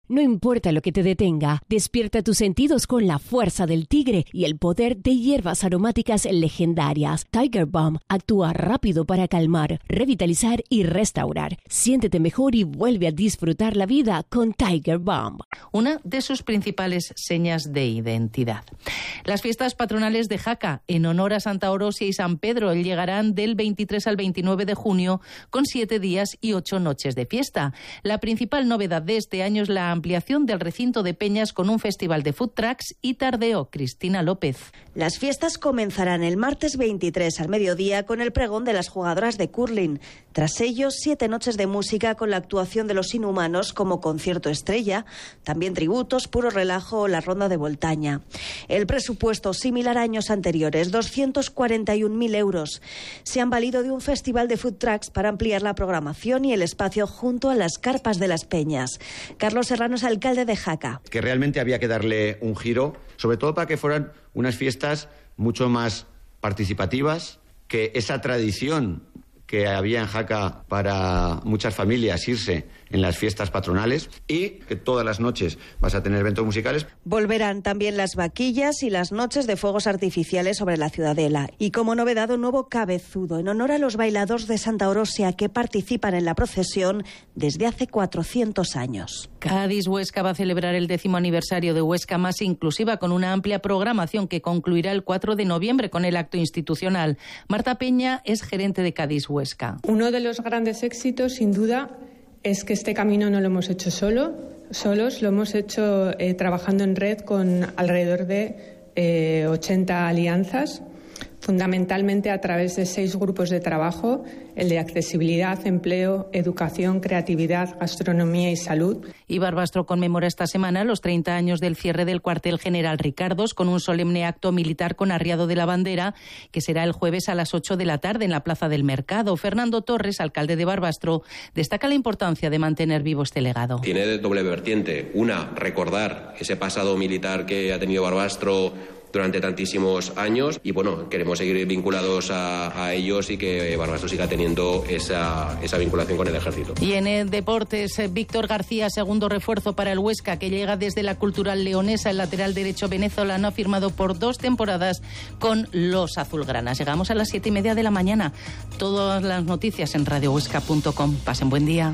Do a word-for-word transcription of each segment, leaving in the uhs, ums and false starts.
No importa lo que te detenga, despierta tus sentidos con la fuerza del tigre y el poder de hierbas aromáticas legendarias. Tiger Balm actúa rápido para calmar, revitalizar y restaurar. Siéntete mejor y vuelve a disfrutar la vida con Tiger Balm. Una de sus principales señas de identidad. Las fiestas patronales de Jaca, en honor a Santa Orosia y San Pedro, llegarán del veintitrés al veintinueve de junio con siete días y ocho noches de fiesta. La principal novedad de este año es la ampliación del recinto de Peñas con un festival de food trucks y tardeo. Cristina López. Las fiestas comenzarán el martes veintitrés al mediodía con el pregón de las jugadoras de curling. Tras ello, siete noches de música con la actuación de Los Inhumanos como concierto estrella, también tributos, puro relajo o la ronda de Voltaña. El presupuesto, similar a años anteriores, doscientos cuarenta y un mil euros. Se han valido de un festival de food trucks para ampliar la programación y el espacio junto a las carpas de las Peñas. Carlos Serrano es alcalde de Jaca. Que realmente había que darle un giro, sobre todo para que fueran unas fiestas mucho más participativas, que esa tradición que había en Jaca para muchas familias irse en las fiestas patronales, y que todas las noches vas a tener eventos musicales. Volverán también las vaquillas y las noches de fuegos artificiales sobre la Ciudadela. Y como novedad, un nuevo cabezudo en honor a los bailadores de Santa Orosia que participan en la procesión desde hace cuatrocientos años. Cádiz Huesca va a celebrar el décimo aniversario de Huesca Más Inclusiva con una amplia programación que concluirá el cuatro de noviembre con el acto institucional. Marta Peña es gerente de Cádiz Huesca. Uno de los grandes éxitos, sin duda, es que este camino no lo hemos hecho solo, solos, lo hemos hecho eh, trabajando en red con alrededor de eh, ochenta alianzas, fundamentalmente a través de seis grupos de trabajo, el de accesibilidad, empleo, educación, creatividad, gastronomía y salud. Y Barbastro conmemora esta semana los treinta años del cierre del cuartel general Ricardos con un solemne acto militar con arriado de la bandera que será el jueves a las ocho de la tarde en la Plaza del Mercado. Fernando Torres, alcalde de Barbastro, destaca la importancia de mantener vivo este legado. Tiene doble vertiente. Una, recordar ese pasado militar que ha tenido Barbastro durante tantísimos años y bueno, queremos seguir vinculados a, a ellos y que Barbastro siga teniendo esa, esa vinculación con el ejército. Y en el deportes, Víctor García, segundo refuerzo para el Huesca, que llega desde la Cultural Leonesa. El lateral derecho venezolano ha firmado por dos temporadas con los azulgranas. Llegamos a las siete y media de la mañana. Todas las noticias en radio huesca punto com. Pasen buen día.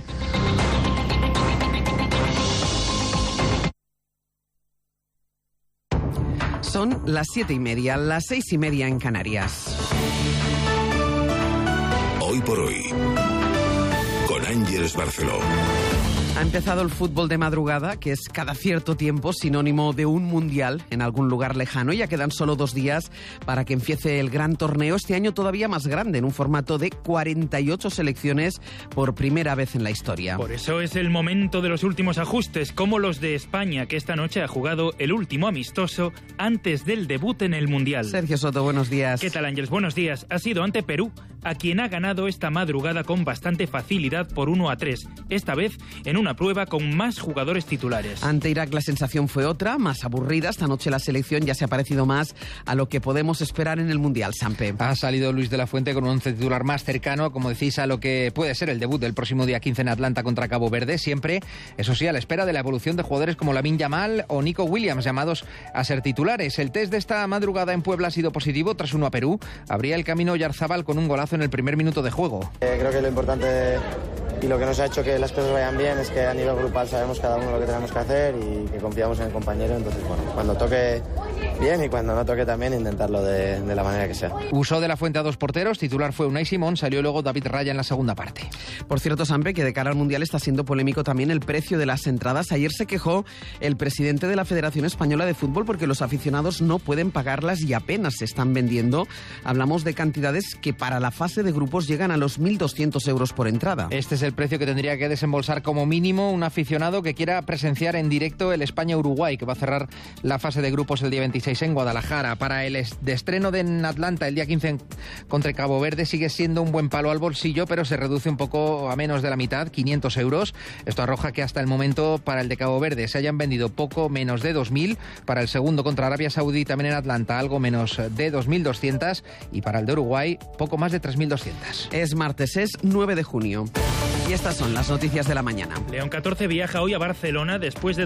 Son las siete y media, las seis y media en Canarias. Hoy por hoy, con Ángeles Barceló. Ha empezado el fútbol de madrugada, que es cada cierto tiempo sinónimo de un mundial en algún lugar lejano. Ya quedan solo dos días para que empiece el gran torneo, este año todavía más grande, en un formato de cuarenta y ocho selecciones por primera vez en la historia. Por eso es el momento de los últimos ajustes, como los de España, que esta noche ha jugado el último amistoso antes del debut en el mundial. Sergio Soto, buenos días. ¿Qué tal, Ángeles? Buenos días. Ha sido ante Perú, a quien ha ganado esta madrugada con bastante facilidad por uno a tres, esta vez en un una prueba con más jugadores titulares. Ante Irak la sensación fue otra, más aburrida. Esta noche la selección ya se ha parecido más a lo que podemos esperar en el Mundial, Sampe. Ha salido Luis de la Fuente con un once titular más cercano, como decís, a lo que puede ser el debut del próximo día quince en Atlanta contra Cabo Verde, siempre, eso sí, a la espera de la evolución de jugadores como Lamine Yamal o Nico Williams, llamados a ser titulares. El test de esta madrugada en Puebla ha sido positivo tras uno a Perú. Abría el camino Oyarzabal con un golazo en el primer minuto de juego. Eh, creo que lo importante y lo que nos ha hecho que las cosas vayan bien es que a nivel grupal sabemos cada uno lo que tenemos que hacer y que confiamos en el compañero. Entonces, bueno, cuando toque bien y cuando no toque también intentarlo de, de la manera que sea. Usó de la Fuente a dos porteros, titular fue Unai Simón, salió luego David Raya en la segunda parte. Por cierto, Sampe, que de cara al Mundial está siendo polémico también el precio de las entradas. Ayer se quejó el presidente de la Federación Española de Fútbol porque los aficionados no pueden pagarlas y apenas se están vendiendo. Hablamos de cantidades que para la fase de grupos llegan a los mil doscientos euros por entrada. Este es el precio que tendría que desembolsar como mínimo un aficionado que quiera presenciar en directo el España-Uruguay, que va a cerrar la fase de grupos el día veintiséis en Guadalajara. Para el de estreno de en Atlanta el día quince contra Cabo Verde sigue siendo un buen palo al bolsillo, pero se reduce un poco a menos de la mitad, quinientos euros. Esto arroja que hasta el momento para el de Cabo Verde se hayan vendido poco menos de dos mil, para el segundo contra Arabia Saudí también en Atlanta algo menos de dos mil doscientos y para el de Uruguay poco más de tres mil doscientos. Es martes, es nueve de junio. Y estas son las noticias de la mañana. León catorce viaja hoy a Barcelona después de